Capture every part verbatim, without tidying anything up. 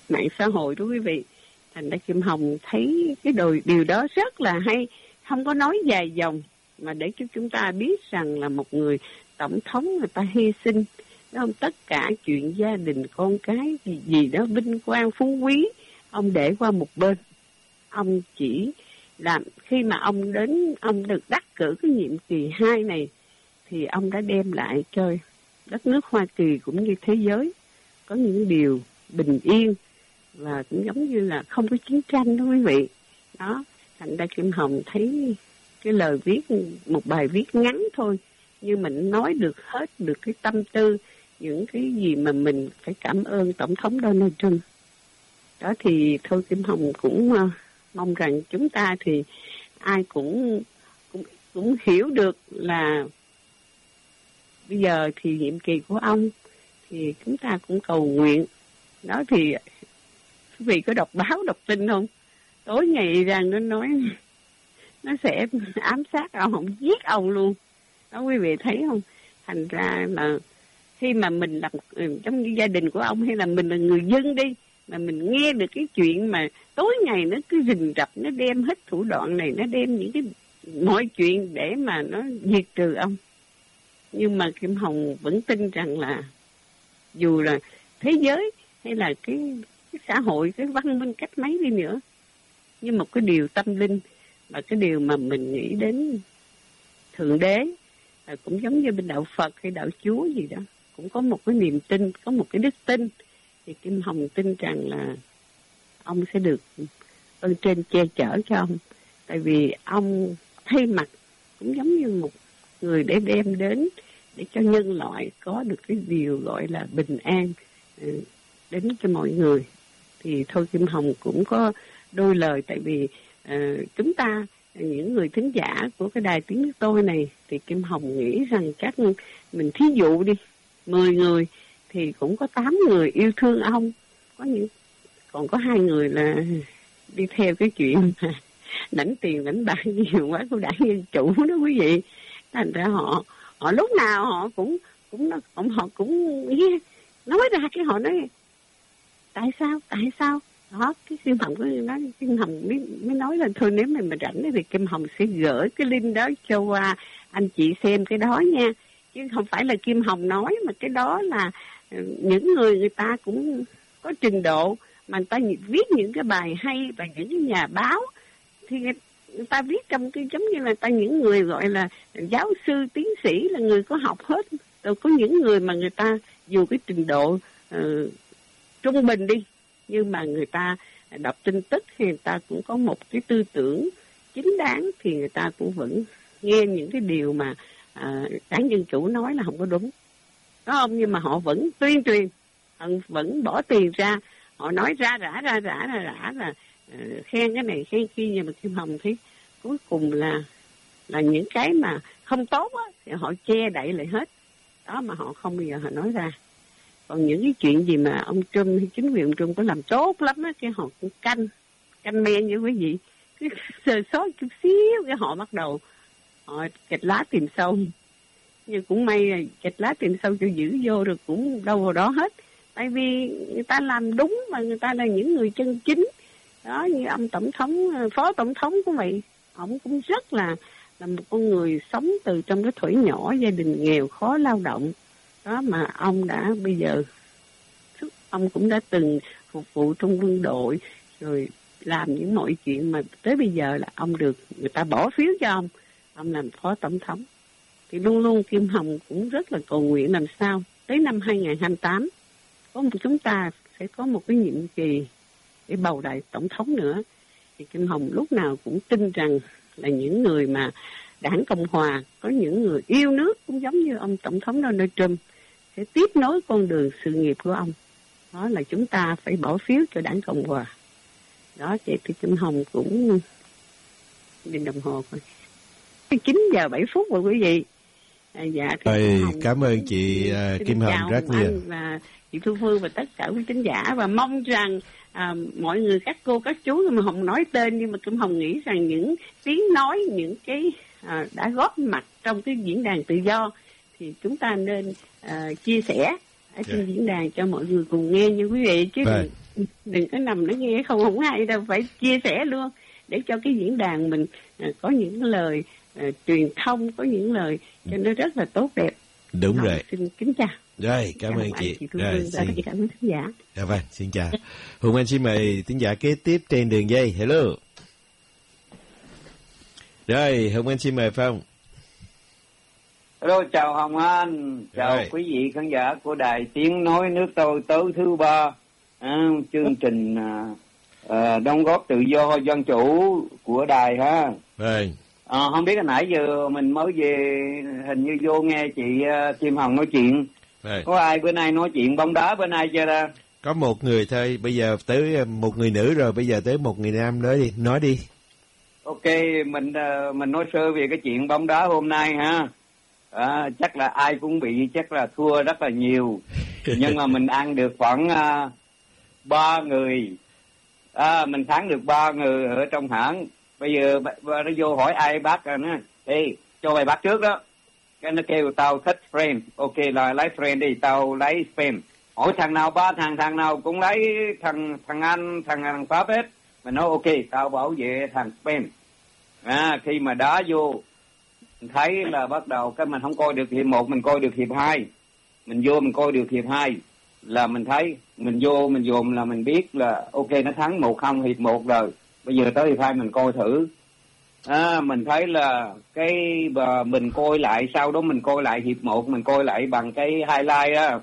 mạng xã hội đó quý vị. Thành ra Kim Hồng thấy cái điều, điều đó rất là hay, không có nói dài dòng mà để cho chúng ta biết rằng là một người tổng thống người ta hy sinh, không, tất cả chuyện gia đình con cái gì, gì đó vinh quang phú quý ông để qua một bên. Ông chỉ làm khi mà ông đến ông được đắc cử cái nhiệm kỳ hai này thì ông đã đem lại cho đất nước Hoa Kỳ cũng như thế giới có những điều bình yên và cũng giống như là không có chiến tranh đó quý vị. Đó, thành ra Kim Hồng thấy cái lời viết, một bài viết ngắn thôi nhưng mình nói được hết được cái tâm tư, những cái gì mà mình phải cảm ơn Tổng thống Donald Trump. Đó thì thôi Kim Hồng cũng uh, mong rằng chúng ta thì ai cũng cũng cũng hiểu được là bây giờ thì nhiệm kỳ của ông thì chúng ta cũng cầu nguyện. Đó thì quý vị có đọc báo đọc tin không? Tối ngày rằng nó nói nó sẽ ám sát ông, giết ông luôn. Đó quý vị thấy không? Thành ra là khi mà mình làm trong như gia đình của ông hay là mình là người dân đi mà mình nghe được cái chuyện mà tối ngày nó cứ rình rập, nó đem hết thủ đoạn này, nó đem những cái mọi chuyện để mà nó diệt trừ ông. Nhưng mà Kim Hồng vẫn tin rằng là dù là thế giới hay là cái, cái xã hội, cái văn minh cách mấy đi nữa, nhưng một cái điều tâm linh và cái điều mà mình nghĩ đến Thượng Đế, là cũng giống như bên đạo Phật hay đạo Chúa gì đó, cũng có một cái niềm tin, có một cái đức tin, thì Kim Hồng tin rằng là ông sẽ được ơn trên che chở cho ông. Tại vì ông thay mặt cũng giống như một người để đem đến để cho nhân loại có được cái điều gọi là bình an đến cho mọi người. Thì thôi Kim Hồng cũng có đôi lời, tại vì uh, chúng ta những người thính giả của cái đài Tiếng Nước Tôi này thì Kim Hồng nghĩ rằng chắc mình thí dụ đi, mười người thì cũng có tám người yêu thương ông, có những còn có hai người là đi theo cái chuyện mà lãnh tiền lãnh bạc nhiều quá của đảng Dân Chủ đó quý vị. Thành ra họ họ lúc nào họ cũng cũng họ cũng nói ra cái họ nói tại sao tại sao đó. Cái Kim Hồng cứ nói, Kim Hồng mới, mới nói là thôi nếu mà mà rảnh thì Kim Hồng sẽ gửi cái link đó cho uh, anh chị xem cái đó nha, chứ không phải là Kim Hồng nói, mà cái đó là uh, những người người ta cũng có trình độ mà người ta viết những cái bài hay, và những cái nhà báo thì người, người ta viết trong cái giống như là ta những người gọi là giáo sư tiến sĩ, là người có học hết. Rồi có những người mà người ta dù cái trình độ uh, trung bình đi, nhưng mà người ta đọc tin tức thì người ta cũng có một cái tư tưởng chính đáng, thì người ta cũng vẫn nghe những cái điều mà à, đảng Dân Chủ nói là không có đúng, đúng không? Nhưng mà họ vẫn tuyên truyền, họ vẫn bỏ tiền ra, họ nói ra rã ra rã ra rã là uh, khen cái này khen kia, nhưng mà Kim Hồng thấy cuối cùng là là những cái mà không tốt á thì họ che đậy lại hết đó, mà họ không bao giờ họ nói ra. Còn những cái chuyện gì mà ông Trump hay chính quyền ông Trump có làm tốt lắm á, cái họ cũng canh canh men như quý vị, cứ sơ sót chút xíu cái họ bắt đầu họ kịch lá tìm sâu. Nhưng cũng may là kịch lá tìm sâu cho giữ vô rồi cũng đâu vào đó hết, tại vì người ta làm đúng mà người ta là những người chân chính đó. Như ông tổng thống, phó tổng thống của vậy, ông cũng rất là là một con người sống từ trong cái thuở nhỏ, gia đình nghèo khó lao động đó, mà ông đã bây giờ ông cũng đã từng phục vụ trong quân đội rồi làm những mọi chuyện mà tới bây giờ là ông được người ta bỏ phiếu cho ông ông làm phó tổng thống. Thì luôn luôn Kim Hồng cũng rất là cầu nguyện làm sao tới năm hai không hai tám có một chúng ta sẽ có một cái nhiệm kỳ để bầu đại tổng thống nữa. Thì Kim Hồng lúc nào cũng tin rằng là những người mà đảng Cộng Hòa, có những người yêu nước cũng giống như ông tổng thống Donald Trump sẽ tiếp nối con đường sự nghiệp của ông. Đó là chúng ta phải bỏ phiếu cho đảng Cộng Hòa. Đó, vậy thì Kim Hồng cũng nhìn đồng hồ coi chín giờ bảy phút rồi quý vị. À, dạ, rồi, cảm ơn chị uh, Kim Hồng rất nhiều. Và chị Thu Phương và tất cả quý khán giả, và mong rằng à, mọi người, các cô các chú mà Hồng nói tên, nhưng mà Kim Hồng nghĩ rằng những tiếng nói, những cái à, đã góp mặt trong cái diễn đàn tự do thì chúng ta nên à, chia sẻ ở trên yeah. diễn đàn cho mọi người cùng nghe như quý vị chứ. Vâng. đừng có nằm nó nghe không không hay đâu, phải chia sẻ luôn để cho cái diễn đàn mình uh, có những lời uh, truyền thông, có những lời cho nó rất là tốt đẹp. Đúng rồi. Xin kính chào. Rồi, cảm ơn chị. chị Rồi, xin cảm ơn khán giả. Dạ vâng, xin chào. Hùng Anh xin mời tín giả kế tiếp trên đường dây. Hello. Rồi, Hùng Anh xin mời Phong. Hello, chào Hồng Anh, chào Rồi. quý vị khán giả của đài Tiếng Nói Nước Tôi tối thứ ba. À, chương trình à, à, đóng góp tự do dân chủ của đài ha. Vâng. À, không biết hồi nãy giờ mình mới về, hình như vô nghe chị uh, Kim Hồng nói chuyện. Vâng. Có ai bữa nay nói chuyện bóng đá bữa nay chưa ra? Có một người thôi, bây giờ tới một người nữ rồi, bây giờ tới một người nam nói đi, nói đi. Ok, mình uh, mình nói sơ về cái chuyện bóng đá hôm nay ha. À, chắc là ai cũng bị, chắc là thua rất là nhiều. Nhưng mà mình ăn được khoảng uh, ba người, à, mình thắng được ba người ở trong hãng. Bây giờ nó vô hỏi ai bác rồi nữa, ê cho mày bác trước đó, cái nó kêu tao thích friend, ok là lấy friend đi, tao lấy Spain. Hỏi thằng nào ba thằng thằng nào cũng lấy thằng thằng Anh thằng thằng Pháp hết. Mình nói ok tao bảo vệ thằng Spain. À, khi mà đá vô mình thấy là bắt đầu cái mình không coi được hiệp một, mình coi được hiệp hai. Mình vô mình coi được hiệp hai là mình thấy mình vô mình dồn là mình biết là ok nó thắng một không hiệp một rồi. Bây giờ tới hiệp hai mình coi thử. À, mình thấy là cái bờ mình coi lại, sau đó mình coi lại hiệp một, mình coi lại bằng cái highlight á.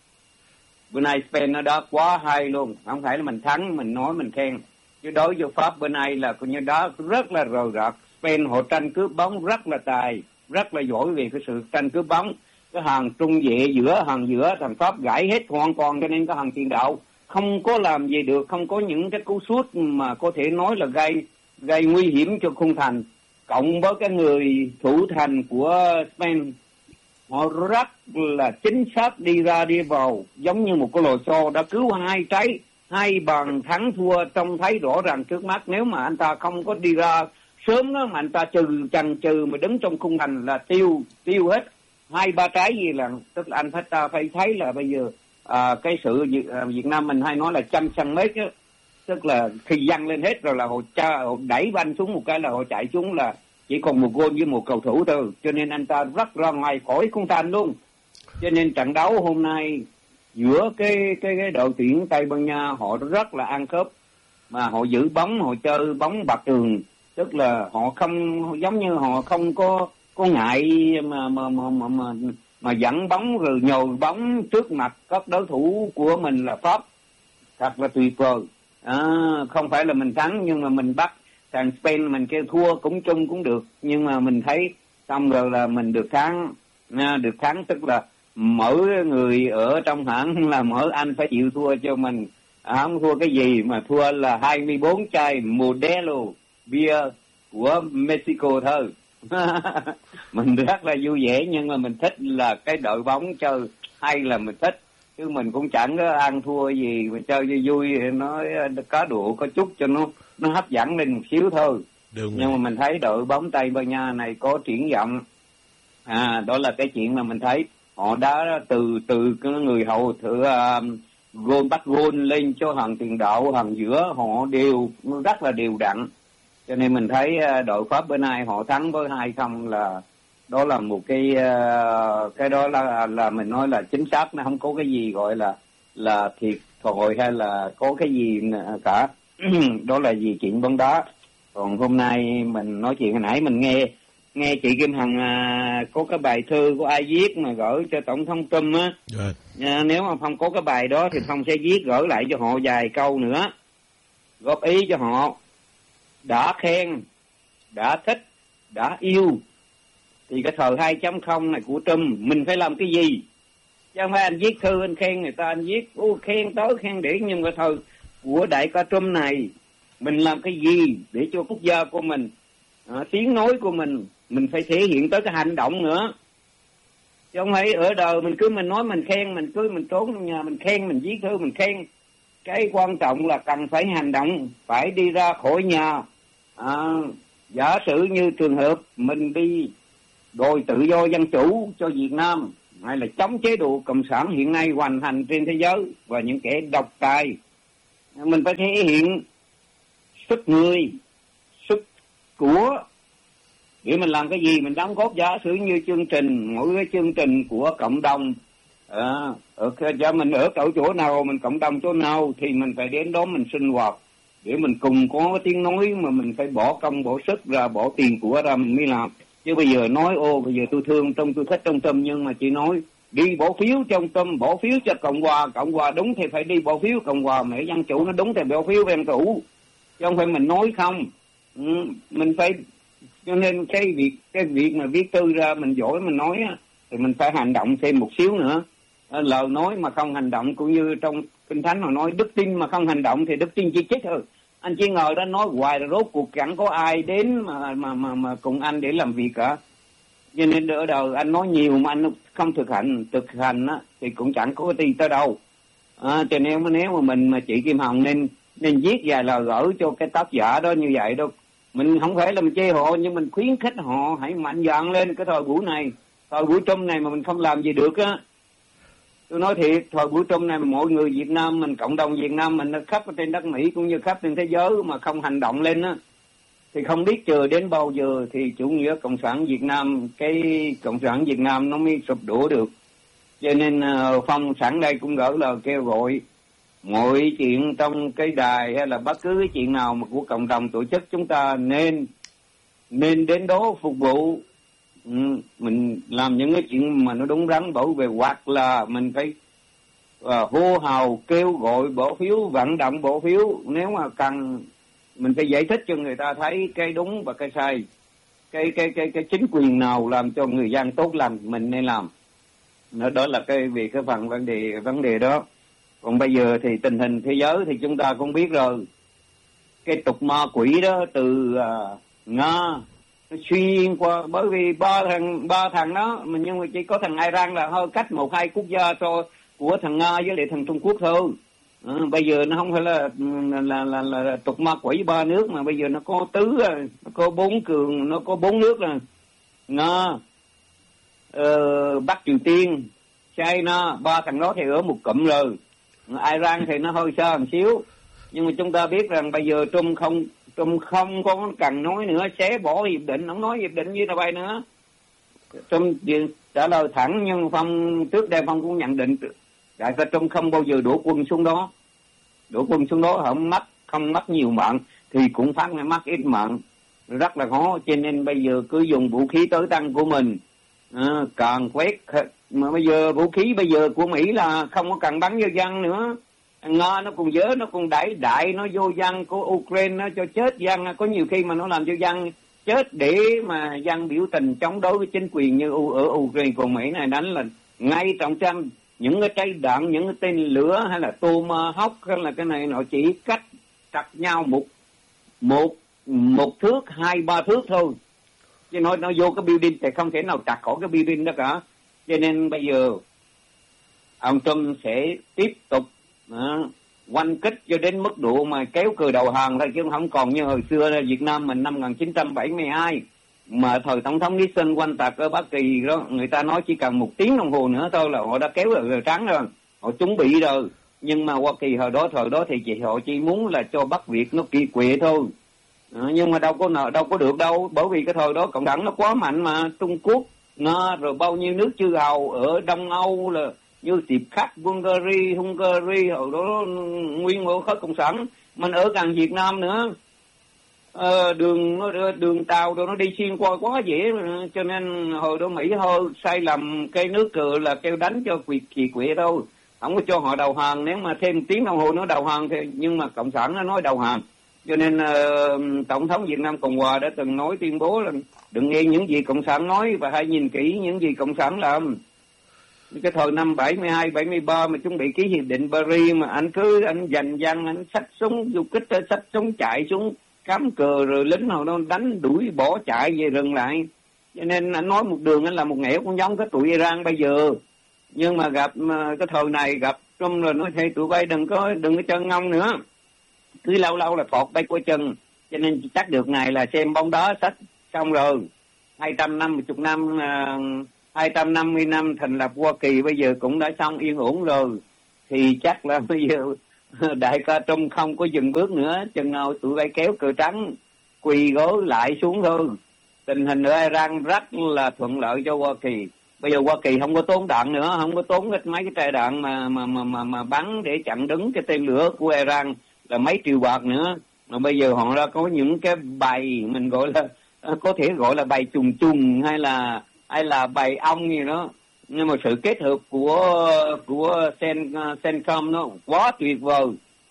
Bữa nay Spain nó đá quá hay luôn, không phải là mình thắng mình nói mình khen, chứ đối với Pháp bữa nay là coi như đá rất là rời rạc. Spain họ tranh cướp bóng rất là tài, rất là giỏi về cái sự tranh cướp bóng. Cái hàng trung vệ giữa hàng giữa thằng Pháp gãy hết hoàn toàn, cho nên cái hàng tiền đạo không có làm gì được, không có những cái cú sút mà có thể nói là gây gây nguy hiểm cho khung thành. Cộng với cái người thủ thành của Spain, họ rất là chính xác đi ra đi vào, giống như một cái lò xo đã cứu hai trái hai bàn thắng thua trông thấy rõ ràng trước mắt. Nếu mà anh ta không có đi ra sớm đó, mà anh ta trừ chần chừ mà đứng trong khung thành là tiêu tiêu hết hai ba trái gì là, tức là anh phải ta phải thấy là bây giờ à, cái sự à, Việt Nam mình hay nói là trăm cm á, tức là khi văng lên hết rồi là họ, cha, họ đẩy banh xuống một cái là họ chạy xuống là chỉ còn một gôn với một cầu thủ thôi, cho nên anh ta rất ra ngoài khỏi khung thành luôn. Cho nên trận đấu hôm nay giữa cái cái cái đội tuyển Tây Ban Nha họ rất là ăn khớp, mà họ giữ bóng, họ chơi bóng bạc tường, tức là họ không giống như họ không có có ngại mà mà mà mà mà, mà dẫn bóng rồi nhồi bóng trước mặt các đối thủ của mình là Pháp. Thật là tuyệt vời. À, không phải là mình thắng nhưng mà mình bắt thằng Spain mình kêu thua cũng chung cũng được, nhưng mà mình thấy xong rồi là mình được thắng. À, được thắng tức là mỗi người ở trong hãng là mỗi anh phải chịu thua cho mình. À, không thua cái gì mà thua là hai mươi bốn chai Modelo bia của Mexico thôi. Mình rất là vui vẻ, nhưng mà mình thích là cái đội bóng chơi hay là mình thích, chứ mình cũng chẳng có ăn thua gì, mà chơi vui vui nói cá độ có chút cho nó nó hấp dẫn lên một xíu thôi. Đúng nhưng rồi. mà mình thấy đội bóng Tây Ban Nha này có triển vọng. À, đó là cái chuyện mà mình thấy họ đã từ từ cái người hậu thử uh, gôn bắt gôn lên cho hàng tiền đạo, hàng giữa họ đều rất là đều đặn. Cho nên mình thấy uh, đội Pháp bữa nay họ thắng với hai không là đó là một cái uh, cái đó là là mình nói là chính xác, nó không có cái gì gọi là là thiệt thòi hay là có cái gì cả. Đó là gì chuyện bóng đá. Còn hôm nay mình nói chuyện hồi nãy mình nghe nghe chị Kim Hằng à, có cái bài thơ của ai viết mà gửi cho tổng thống Trump á. Rồi. À, nếu mà Phong có cái bài đó thì Phong sẽ viết gửi lại cho họ vài câu nữa, góp ý cho họ. Đã khen, đã thích, đã yêu thì cái thời hai chấm không này của Trump mình phải làm cái gì? Chứ không phải anh viết thư anh khen người ta, anh viết ô khen tới khen để, nhưng cái thời của đại ca Trump này mình làm cái gì để cho quốc gia của mình, à, tiếng nói của mình mình phải thể hiện tới cái hành động nữa, chứ không phải ở đời mình cứ mình nói mình khen, mình cứ mình trốn trong nhà mình khen, mình viết thư mình khen. Cái quan trọng là cần phải hành động, phải đi ra khỏi nhà. À, giả sử như trường hợp mình đi đòi tự do dân chủ cho Việt Nam, hay là chống chế độ cộng sản hiện nay hoành hành trên thế giới và những kẻ độc tài Mình phải thể hiện sức người, sức của để mình làm cái gì, mình đóng góp. Giả sử như chương trình, mỗi cái chương trình của cộng đồng, à, ở cho mình ở chỗ chỗ nào, mình cộng đồng chỗ nào thì mình phải đến đó mình sinh hoạt để mình cùng có tiếng nói, mà mình phải bỏ công bỏ sức ra, bỏ tiền của ra mình mới làm. Chứ bây giờ nói ô bây giờ tôi thương trong tôi thích trong tâm, nhưng mà chỉ nói đi bỏ phiếu trong tâm, bỏ phiếu cho Cộng hòa, Cộng hòa đúng thì phải đi bỏ phiếu Cộng hòa, mà dân chủ nó đúng thì bỏ phiếu dân chủ, chứ không phải mình nói không. Ừ, mình phải, cho nên cái việc cái việc mà viết thư ra mình giỏi mình nói á, thì mình phải hành động thêm một xíu nữa. Lời nói mà không hành động, cũng như trong Kinh Thánh họ nói đức tin mà không hành động thì đức tin chỉ chết thôi. Anh chỉ ngờ đó nói hoài là rốt cuộc chẳng có ai đến mà mà mà mà cùng anh để làm việc cả. Cho nên ở đời anh nói nhiều mà anh không thực hành, thực hành á thì cũng chẳng có đi tới đâu. À, cho nên nếu mà mình mà chị Kim Hồng nên nên viết vài lời gửi cho cái tác giả đó như vậy đâu. Mình không phải là mình chê họ, nhưng mình khuyến khích họ hãy mạnh dạn lên cái thời buổi này, thời buổi Trung này mà mình không làm gì được á. Tôi nói thiệt, thời buổi Trung này mọi người Việt Nam mình, cộng đồng Việt Nam mình khắp trên đất Mỹ cũng như khắp trên thế giới mà không hành động lên á, thì không biết chờ đến bao giờ thì chủ nghĩa cộng sản Việt Nam, cái cộng sản Việt Nam nó mới sụp đổ được. Cho nên uh, Phong sẵn đây cũng gửi lời kêu gọi mọi chuyện trong cái đài hay là bất cứ cái chuyện nào mà của cộng đồng tổ chức, chúng ta nên nên đến đó phục vụ. Ừ, mình làm những cái chuyện mà nó đúng đắn bảo vệ, hoặc là mình phải uh, hô hào kêu gọi bỏ phiếu, vận động bỏ phiếu. Nếu mà cần mình phải giải thích cho người ta thấy cái đúng và cái sai, cái cái cái cái chính quyền nào làm cho người dân tốt lành mình nên làm. Đó, đó là cái vì cái phần vấn đề vấn đề đó. Còn bây giờ thì tình hình thế giới thì chúng ta cũng biết rồi, cái tục ma quỷ đó từ uh, Nga nó xuyên qua, bởi vì ba thằng ba thằng đó, nhưng mà chỉ có thằng Iran là hơi cách một hai quốc gia cho của thằng Nga với lại thằng Trung Quốc thôi. À, bây giờ nó không phải là là, là là là tục ma quỷ ba nước, mà bây giờ nó có tứ, nó có bốn cường, nó có bốn nước là Nga, uh, Bắc Triều Tiên, China. Ba thằng đó thì ở một cụm rồi. Iran thì nó hơi xa một xíu, nhưng mà chúng ta biết rằng bây giờ Trung không Trung không có cần nói nữa, xé bỏ hiệp định, không nói hiệp định như là vậy nữa. Trung trả lời thẳng, nhưng Phong trước đây Phong cũng nhận định đại ca Trung không bao giờ đổ quân xuống đó, đổ quân xuống đó không mất không mất nhiều mạng thì cũng phát mất ít mạng, rất là khó. Cho nên bây giờ cứ dùng vũ khí tối tăng của mình, à, càng quét. Mà bây giờ vũ khí bây giờ của Mỹ là không có cần bắn vô dân nữa. Nga nó còn dớ, nó còn đẩy đại nó vô dân của Ukraine, nó cho chết dân. Có nhiều khi mà nó làm cho dân chết để mà dân biểu tình chống đối với chính quyền như ở Ukraine. Còn Mỹ này đánh là ngay trong trăm những cái trái đạn, những cái tên lửa hay là Tomahawk hay là cái này nó chỉ cách chặt nhau một một một thước, hai ba thước thôi, chứ nó nó vô cái building thì không thể nào chặt khỏi cái building đó cả. Cho nên bây giờ ông Trump sẽ tiếp tục à, oanh kích cho đến mức độ mà kéo cờ đầu hàng thôi, chứ không còn như hồi xưa là Việt Nam mình năm một nghìn chín trăm bảy mươi hai mà thời tổng thống Nixon oanh tạc ở Bắc Kỳ đó, người ta nói chỉ cần một tiếng đồng hồ nữa thôi là họ đã kéo cờ trắng rồi, họ chuẩn bị rồi. Nhưng mà Hoa Kỳ hồi đó thời đó thì chỉ họ chỉ muốn là cho Bắc Việt nó kỳ quệ thôi. À, nhưng mà đâu có nợ đâu có được đâu, bởi vì cái thời đó cộng sản nó quá mạnh mà. Trung Quốc, Nga rồi bao nhiêu nước chư hầu ở Đông Âu là như Tiệp Khắc, Hungary, Hungary hồi đó nguyên một khối cộng sản. Mình ở gần Việt Nam nữa, ờ, đường đường tàu rồi nó đi xuyên qua quá dễ, cho nên hồi đó Mỹ hơi sai lầm cái nước cờ là kêu đánh cho quỵ kỳ quệ đâu, không có cho họ đầu hàng. Nếu mà thêm tiếng đồng hồ nó đầu hàng thì, nhưng mà cộng sản nó nói đầu hàng. Cho nên uh, tổng thống Việt Nam Cộng hòa đã từng nói tuyên bố là đừng nghe những gì cộng sản nói và hãy nhìn kỹ những gì cộng sản làm. Cái thời năm bảy mươi hai, bảy mươi ba mà chuẩn bị ký hiệp định Paris mà anh cứ anh giành giăng, anh xách súng du kích, xách súng chạy xuống cắm cờ rồi lính họ nó đánh đuổi bỏ chạy về rừng lại. Cho nên anh nói một đường anh là một nẻo, cũng giống cái tụi Iran bây giờ. Nhưng mà gặp cái thời này gặp Trump rồi nói thế tụi bay đừng có đừng có chân ngông nữa, cứ lâu lâu là thọt bay qua chân. Cho nên chắc được ngày là xem bóng đá sách xong rồi. Hai trăm năm, một chục năm, hai trăm năm mươi năm thành lập Hoa Kỳ bây giờ cũng đã xong yên ổn rồi. Thì chắc là bây giờ Đại ca Trump không có dừng bước nữa, chừng nào tụi bay kéo cờ trắng quỳ gối lại xuống thôi. Tình hình ở Iran rất là thuận lợi cho Hoa Kỳ. Bây giờ Hoa Kỳ không có tốn đạn nữa, không có tốn mấy cái trại đạn mà mà mà mà, mà bắn để chặn đứng cái tên lửa của Iran là mấy triệu bạc nữa. Mà bây giờ họ đã có những cái bài mình gọi là có thể gọi là bài trùng trùng hay là hay là bài ong gì đó, nhưng mà sự kết hợp của của Sen Cencom nó quá tuyệt vời.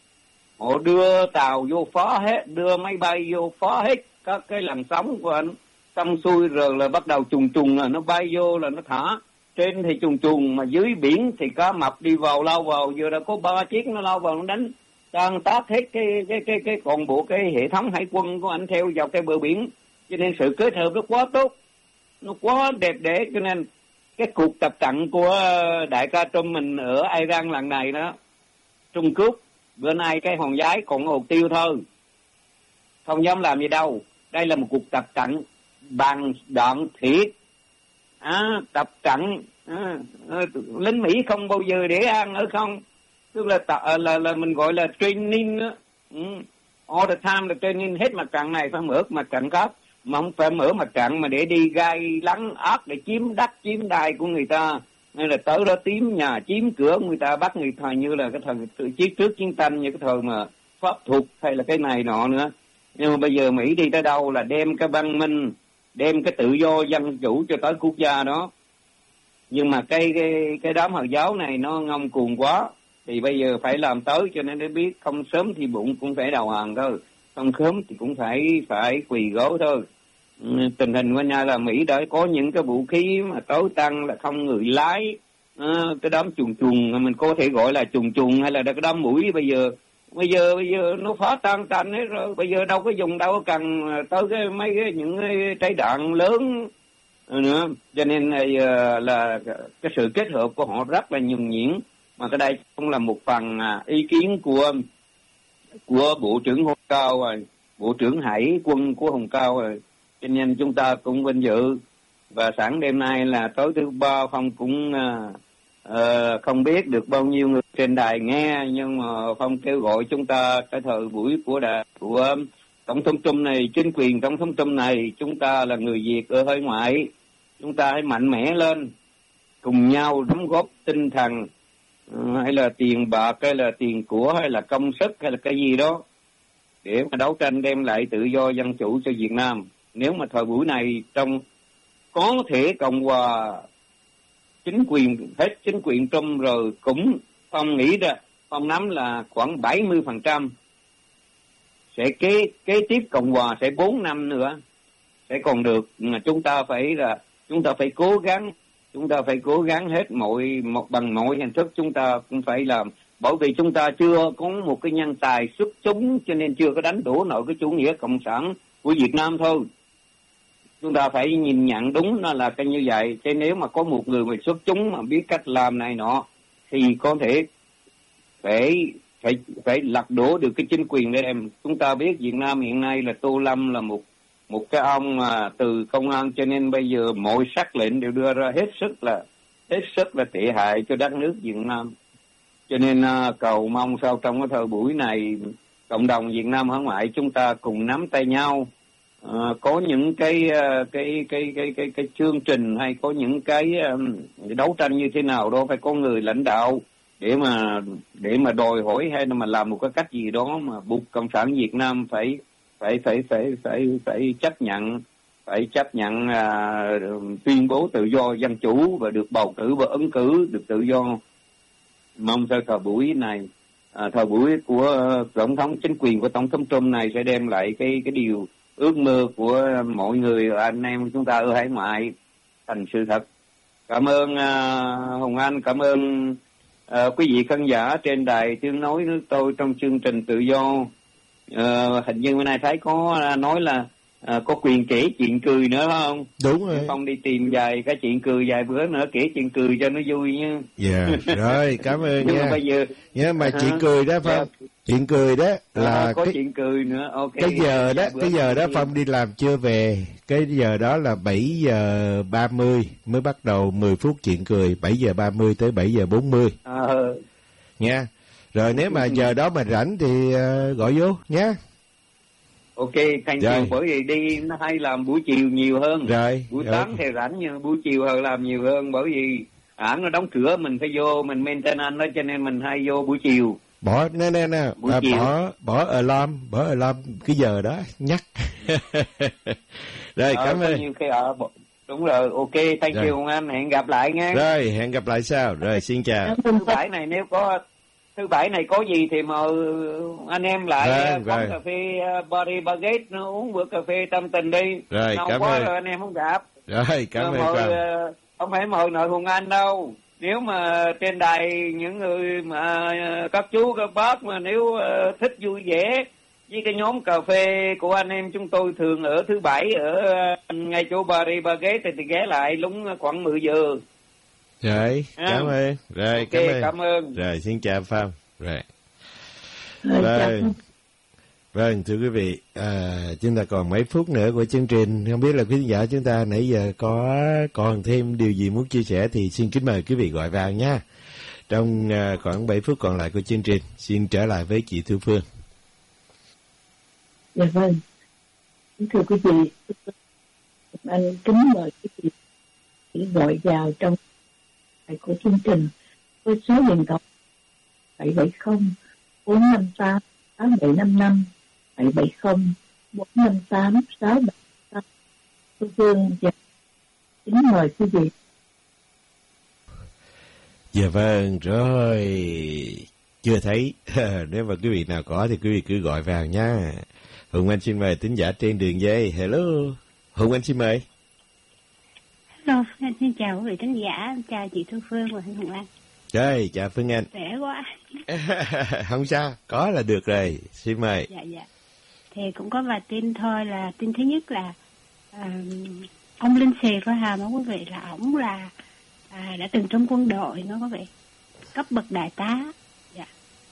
Họ đưa tàu vô phá hết, đưa máy bay vô phá hết các cái làn sóng của anh, xong xuôi rồi là bắt đầu trùng trùng là nó bay vô là nó thả. Trên thì trùng trùng mà dưới biển thì cá mập đi vào lao vào, giờ đã có ba chiếc nó lao vào nó đánh tan tác hết cái cái cái cái toàn bộ cái hệ thống hải quân của anh theo dọc cái bờ biển. Cho nên sự kết hợp nó quá tốt, nó quá đẹp đẽ. Cho nên cái cuộc tập trận của đại ca Trump mình ở Iran lần này đó, Trung Quốc bữa nay cái hòn giái còn hột tiêu thôi, không dám làm gì đâu. Đây là một cuộc tập trận bằng đạn thiệt, à, tập trận à, lính Mỹ không bao giờ để ăn ở không, tức là là là, là mình gọi là training đó. Ừ. All the time là training, hết mặt trận này phải mở mặt trận khác, mà không phải mở mặt trận mà để đi gai lắng ác để chiếm đất chiếm đai của người ta, nên là tới đó chiếm nhà chiếm cửa người ta, bắt người ta như là cái thời chiến trước chiến tranh, như cái thời mà pháp thuật hay là cái này nọ nữa. Nhưng mà bây giờ Mỹ đi tới đâu là đem cái văn minh, đem cái tự do dân chủ cho tới quốc gia đó. Nhưng mà cái cái cái đám Hồi giáo này nó ngông cuồng quá, thì bây giờ phải làm tới, cho nên để biết không sớm thì bụng cũng phải đầu hàng thôi, không sớm thì cũng phải phải quỳ gối thôi. Tình hình của nhau là Mỹ đã có những cái vũ khí mà tối tăng là không người lái, à, cái đám trùng trùng mình có thể gọi là trùng trùng hay là cái đám mũi bây giờ bây giờ bây giờ nó phá tan tành hết rồi, bây giờ đâu có dùng đâu có cần tới cái mấy cái những cái trái đạn lớn nữa. Cho nên là, là cái sự kết hợp của họ rất là nhuần nhuyễn, mà cái đây cũng là một phần ý kiến của của Bộ trưởng Hồng Cao rồi, Bộ trưởng Hải quân của Hồng Cao rồi. Cho nên chúng ta cũng vinh dự, và sẵn đêm nay là tối thứ ba, Phong cũng uh, uh, không biết được bao nhiêu người trên đài nghe, nhưng mà Phong kêu gọi chúng ta cái thời buổi của đài của Tổng thống Trump này, chính quyền Tổng thống Trump này, chúng ta là người Việt ở hải ngoại, chúng ta hãy mạnh mẽ lên, cùng nhau đóng góp tinh thần, uh, hay là tiền bạc, hay là tiền của, hay là công sức, hay là cái gì đó, để mà đấu tranh đem lại tự do dân chủ cho Việt Nam. Nếu mà thời buổi này trong có thể Cộng hòa chính quyền hết chính quyền Trump rồi, cũng Phong nghĩ ra Phong nắm là khoảng bảy mươi phần trăm sẽ kế kế tiếp Cộng hòa sẽ bốn năm nữa sẽ còn được. Mà chúng ta phải là chúng ta phải cố gắng, chúng ta phải cố gắng hết mọi một bằng mọi hình thức, chúng ta cũng phải làm, bởi vì chúng ta chưa có một cái nhân tài xuất chúng, cho nên chưa có đánh đổ nổi cái chủ nghĩa cộng sản của Việt Nam thôi. Chúng ta phải nhìn nhận đúng nó là cái như vậy. Thế nếu mà có một người mà xuất chúng mà biết cách làm này nọ thì có thể phải phải phải lật đổ được cái chính quyền để em. Chúng ta biết Việt Nam hiện nay là Tô Lâm là một một cái ông mà từ công an, cho nên bây giờ mọi sắc lệnh đều đưa ra hết sức là hết sức là tệ hại cho đất nước Việt Nam. Cho nên uh, cầu mong sao trong cái thời buổi này cộng đồng Việt Nam ở ngoại chúng ta cùng nắm tay nhau. À, có những cái, cái cái cái cái cái chương trình hay có những cái um, đấu tranh như thế nào đó, phải có người lãnh đạo để mà để mà đòi hỏi hay là mà làm một cái cách gì đó mà buộc cộng sản Việt Nam phải phải phải phải phải phải chấp nhận phải chấp nhận uh, tuyên bố tự do dân chủ và được bầu cử và ứng cử được tự do. Mong sao thời buổi này, à, thời buổi của uh, tổng thống chính quyền của tổng thống Trump này sẽ đem lại cái cái điều ước mơ của mọi người anh em chúng ta ở hải ngoại thành sự thật. Cảm ơn uh, Hồng Anh, cảm ơn uh, quý vị khán giả trên đài tiếng nói nước tôi trong chương trình tự do. Uh, hình như bữa nay thấy có uh, nói là uh, có quyền kể chuyện cười nữa phải không? Đúng rồi. Phong đi tìm vài cái chuyện cười vài bữa nữa kể chuyện cười cho nó vui nha. Dạ, yeah. Rồi cảm ơn nhưng nha. Mà bây giờ yeah, mà uh-huh. chuyện cười đó Phong, yeah. chuyện cười đó là uh, có cái, chuyện cười nữa. Ok. Cái giờ đó, cái giờ đó đi. Phong đi làm chưa về, cái giờ đó là bảy giờ ba mươi mới bắt đầu mười phút chuyện cười, bảy giờ ba mươi tới bảy giờ bốn mươi. Ờ. Nha. Rồi nếu mà giờ đó mà rảnh thì uh, gọi vô nhé. Ok, thank you, bởi vì đi nó hay làm buổi chiều nhiều hơn. Rồi. Buổi rồi. sáng thì rảnh nhưng buổi chiều hơi làm nhiều hơn, bởi vì hãng nó đóng cửa mình phải vô mình maintenance nó, cho nên mình hay vô buổi chiều. Bỏ nè nè nè, à, bỏ bỏ alarm, bỏ alarm cái giờ đó nhắc. Rồi ờ, cảm ơn. Nhiều khi ở đúng rồi, ok, thank you ông anh, hẹn gặp lại nha. Rồi hẹn gặp lại sau. Rồi xin chào. Thứ bảy này nếu có thứ bảy này có gì thì mời anh em lại vâng, quán vâng. cà phê uh, Body Baguette nó uống bữa cà phê tâm tình đi. Rồi Lâu cảm quá ơn. rồi anh em không gặp. Rồi cảm ơn. Mời, uh, không phải mời nội Hùng Anh đâu. Nếu mà trên đài những người mà uh, các chú các bác mà nếu uh, thích vui vẻ với cái nhóm cà phê của anh em chúng tôi thường ở thứ bảy ở uh, ngay chỗ Body Baguette thì, thì ghé lại lúc khoảng mười giờ. Rồi, à. cảm ơn. Rồi, okay, cảm ơn. cảm ơn. Rồi, xin chào Phong. Rồi. Rồi, Vâng. Vâng, thưa quý vị, à, chúng ta còn mấy phút nữa của chương trình. Không biết là quý khán giả chúng ta nãy giờ có còn thêm điều gì muốn chia sẻ thì xin kính mời quý vị gọi vào nha. Trong à, khoảng bảy phút còn lại của chương trình, xin trở lại với chị Thu Phương. Dạ vâng. Thưa quý vị, anh kính mời quý vị gọi vào trong của chương trình với số điện thoại bảy bảy không bốn năm tám sáu bảy năm năm, bảy bảy không bốn năm tám sáu bảy năm. Tôi Phương và kính mời quý vị. Dạ vâng, rồi. Chưa thấy. Nếu mà quý vị nào có thì quý vị cứ gọi vào nha. Hùng Anh xin mời thính giả trên đường dây. Hello. Hùng Anh xin mời. Hello, anh xin chào quý vị thính giả, chào chị Thu Phương và anh Hùng Anh. Trời, chào Phương Anh. Khỏe quá. Không sao, có là được rồi, xin mời. Dạ, dạ. Thì cũng có vài tin thôi, là tin thứ nhất là uh, ông Linh Xì có hàm đó quý vị, là ổng là à, đã từng trong quân đội đó quý vị, cấp bậc đại tá. Dạ.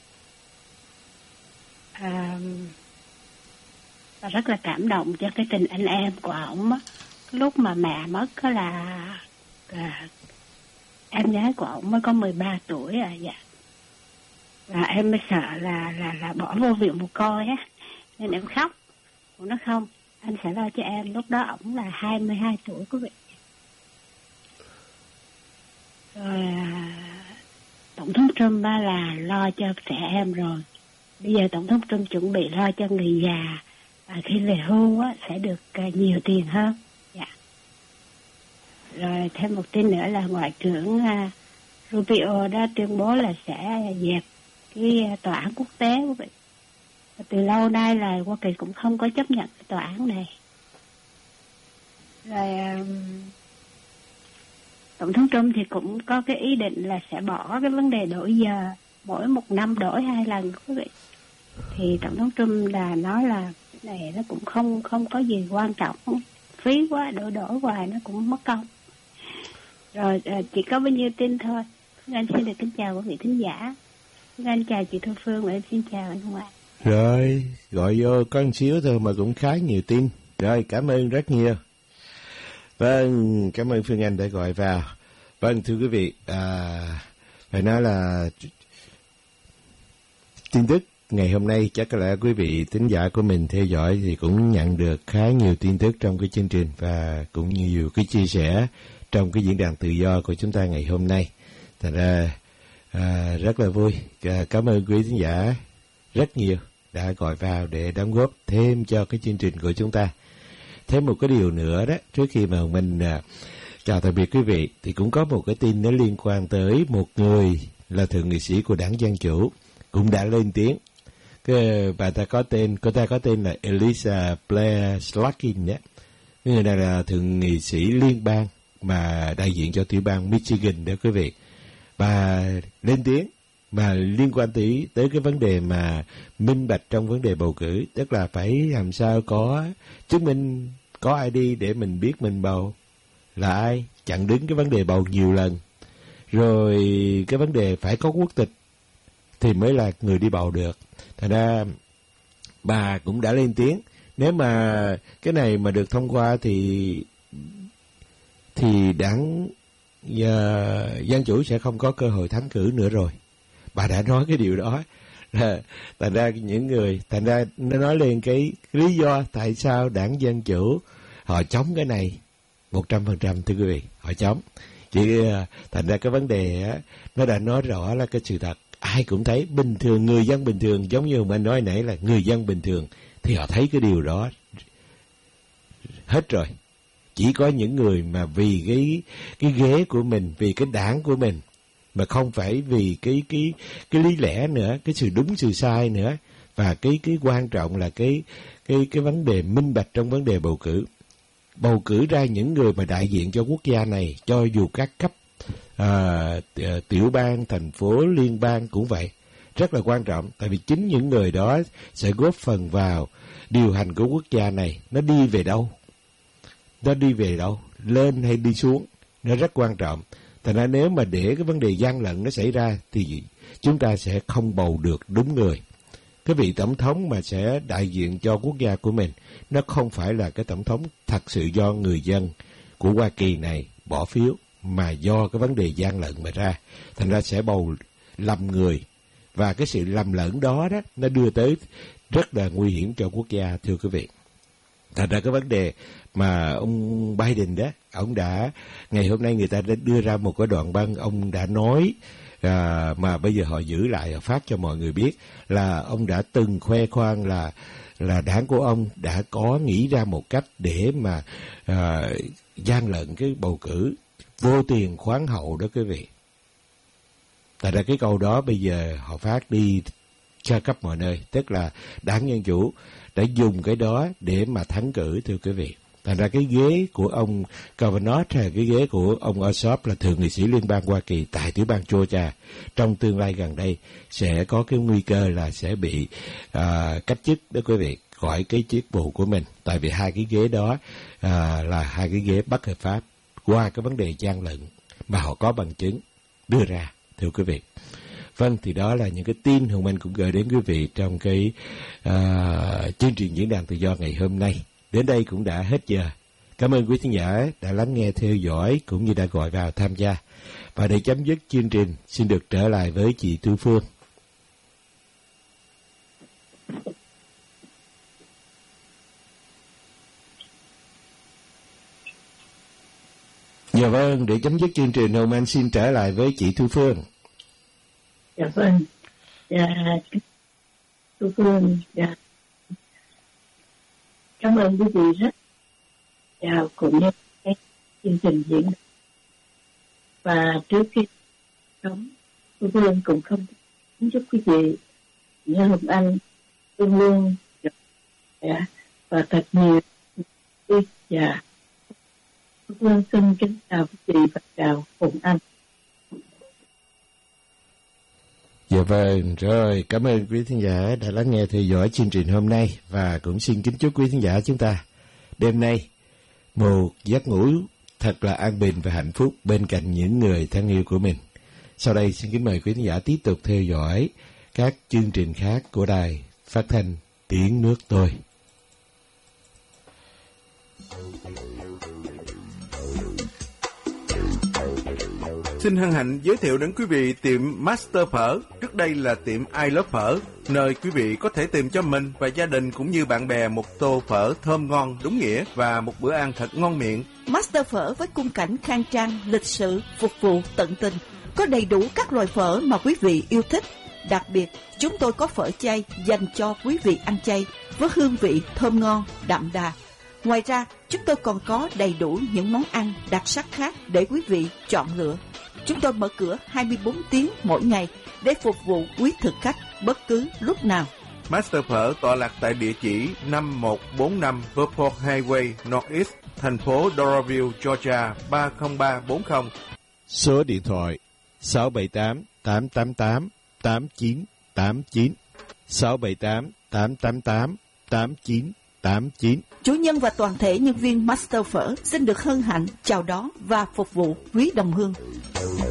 À, và rất là cảm động cho cái tình anh em của ổng á. Lúc mà mẹ mất đó là, là em gái của ổng mới có mười ba tuổi à, dạ. Và em mới sợ là là là bỏ vô viện mồ côi á, nên em khóc. Ổng nói không, anh sẽ lo cho em. Lúc đó ổng là hai mươi hai tuổi quý vị. Rồi à, Tổng thống Trump á là lo cho trẻ em rồi. Bây giờ Tổng thống Trump chuẩn bị lo cho người già, và khi về hưu á sẽ được uh, nhiều tiền hơn. Dạ. Rồi thêm một tin nữa là Ngoại trưởng uh, Rubio đã tuyên bố là sẽ dẹp cái uh, tòa án quốc tế quý vị. Và từ lâu nay là Hoa Kỳ cũng không có chấp nhận cái tòa án này. Rồi uh, Tổng thống Trump thì cũng có cái ý định là sẽ bỏ cái vấn đề đổi giờ, mỗi một năm đổi hai lần quý vị. Thì Tổng thống Trump là nói là cái này nó cũng không không có gì quan trọng, phí quá, đổi đổi hoài nó cũng mất công. Rồi chỉ có bao nhiêu tin thôi. Anh xin được kính chào quý vị thính giả. Anh chào chị Thu Phương và em xin chào anh Hoàng. Rồi, gọi vô có một xíu thôi mà cũng khá nhiều tin. Rồi, cảm ơn rất nhiều. Vâng, cảm ơn Phương Anh đã gọi vào. Vâng, thưa quý vị, à, phải nói là tin tức ngày hôm nay chắc có lẽ quý vị thính giả của mình theo dõi thì cũng nhận được khá nhiều tin tức trong cái chương trình và cũng nhiều cái chia sẻ trong cái diễn đàn tự do của chúng ta ngày hôm nay. Thành ra à, rất là vui. À, cảm ơn quý thính giả rất nhiều đã gọi vào để đóng góp thêm cho cái chương trình của chúng ta. Thêm một cái điều nữa đó, trước khi mà mình à, chào tạm biệt quý vị, thì cũng có một cái tin nó liên quan tới một người là thượng nghị sĩ của Đảng Dân Chủ cũng đã lên tiếng. Cái bà ta có tên, cô ta có tên là Elisa Blair Slotkin đó. Người này là thượng nghị sĩ liên bang mà đại diện cho tiểu bang Michigan đó quý vị. Bà lên tiếng mà liên quan tới tới cái vấn đề mà minh bạch trong vấn đề bầu cử, tức là phải làm sao có chứng minh có ai đi để mình biết mình bầu là ai, chặn đứng cái vấn đề bầu nhiều lần. Rồi cái vấn đề phải có quốc tịch thì mới là người đi bầu được. Thành ra bà cũng đã lên tiếng, nếu mà cái này mà được thông qua thì thì đảng uh, Dân Chủ sẽ không có cơ hội thắng cử nữa rồi. bà đã nói cái điều đó. Là, thành ra những người, thành ra nó nói lên cái lý do tại sao đảng Dân Chủ họ chống cái này một trăm phần trăm, thưa quý vị, họ chống. Chỉ thành ra cái vấn đề á, nó đã nói rõ là cái sự thật. Ai cũng thấy bình thường, người dân bình thường, giống như mình nói nãy là người dân bình thường, thì họ thấy cái điều đó hết rồi. Chỉ có những người mà vì cái cái ghế của mình, vì cái đảng của mình, mà không phải vì cái cái cái lý lẽ nữa, cái sự đúng sự sai nữa, và cái cái quan trọng là cái cái cái vấn đề minh bạch trong vấn đề bầu cử. Bầu cử ra những người mà đại diện cho quốc gia này, cho dù các cấp à, tiểu bang, thành phố, liên bang cũng vậy, rất là quan trọng. Tại vì chính những người đó sẽ góp phần vào điều hành của quốc gia này. Nó đi về đâu? Nó đi về đâu? Lên hay đi xuống? Nó rất quan trọng. Thành ra nếu mà để cái vấn đề gian lận nó xảy ra thì chúng ta sẽ không bầu được đúng người. Cái vị tổng thống mà sẽ đại diện cho quốc gia của mình, nó không phải là cái tổng thống thật sự do người dân của Hoa Kỳ này bỏ phiếu, mà do cái vấn đề gian lận mà ra. Thành ra sẽ bầu lầm người. Và cái sự lầm lẫn đó đó, nó đưa tới rất là nguy hiểm cho quốc gia, thưa quý vị. Thành ra cái vấn đề mà ông Biden đó, ông đã, ngày hôm nay người ta đã đưa ra một cái đoạn băng, ông đã nói, à, mà bây giờ họ giữ lại, họ phát cho mọi người biết, là ông đã từng khoe khoang là là đảng của ông đã có nghĩ ra một cách để mà à, gian lận cái bầu cử, vô tiền khoáng hậu đó quý vị. Tại ra cái câu đó bây giờ họ phát đi cho khắp mọi nơi, tức là đảng Dân Chủ đã dùng cái đó để mà thắng cử, thưa quý vị. Thành ra cái ghế của ông Kavanaugh hay cái ghế của ông Ossoff là thượng nghị sĩ liên bang Hoa Kỳ tại tiểu bang Georgia, trong tương lai gần đây sẽ có cái nguy cơ là sẽ bị à, cách chức đó quý vị, khỏi cái chức vụ của mình. Tại vì hai cái ghế đó à, là hai cái ghế bất hợp pháp qua cái vấn đề gian lận mà họ có bằng chứng đưa ra, thưa quý vị. Vâng, thì đó là những cái tin Hồng Anh cũng gửi đến quý vị trong cái uh, chương trình Diễn đàn Tự Do ngày hôm nay. Đến đây cũng đã hết giờ. Cảm ơn quý khán giả đã lắng nghe, theo dõi cũng như đã gọi vào tham gia. Và để chấm dứt chương trình, xin được trở lại với chị Thu Phương. Dạ vâng, để chấm dứt chương trình, Hồng Anh xin trở lại với chị Thu Phương. Dạ vâng, dạ, Thu Phương, dạ, cảm ơn quý vị rất chào cùng nhau cái chương trình diễn. Và trước khi sống, Thu Phương cũng không giúp quý vị như Hồng Anh luôn luôn dạ, và thật nhiều dạ. Thu Phương xin kính chào quý vị và chào Hồng Anh. Dạ vâng, rồi, cảm ơn quý thính giả đã lắng nghe theo dõi chương trình hôm nay, và cũng xin kính chúc quý thính giả chúng ta đêm nay một giấc ngủ thật là an bình và hạnh phúc bên cạnh những người thân yêu của mình. Sau đây xin kính mời quý thính giả tiếp tục theo dõi các chương trình khác của đài phát thanh Tiếng Nước Tôi. Xin hân hạnh giới thiệu đến quý vị tiệm Master Phở, trước đây là tiệm I Love Phở, nơi quý vị có thể tìm cho mình và gia đình cũng như bạn bè một tô phở thơm ngon đúng nghĩa và một bữa ăn thật ngon miệng. Master Phở với khung cảnh khang trang, lịch sự, phục vụ tận tình, có đầy đủ các loại phở mà quý vị yêu thích. Đặc biệt, chúng tôi có phở chay dành cho quý vị ăn chay với hương vị thơm ngon, đậm đà. Ngoài ra, chúng tôi còn có đầy đủ những món ăn đặc sắc khác để quý vị chọn lựa. Chúng tôi mở cửa hai mươi bốn tiếng mỗi ngày để phục vụ quý thực khách bất cứ lúc nào. Master Phở tọa lạc tại địa chỉ năm một bốn năm Verport Highway Northeast, thành phố Doraville, Georgia ba không ba bốn không. Số điện thoại sáu bảy tám tám tám tám tám chín tám chín, sáu bảy tám tám tám tám tám chín tám chín. Chủ nhân và toàn thể nhân viên Master Phở xin được hân hạnh chào đón và phục vụ quý đồng hương.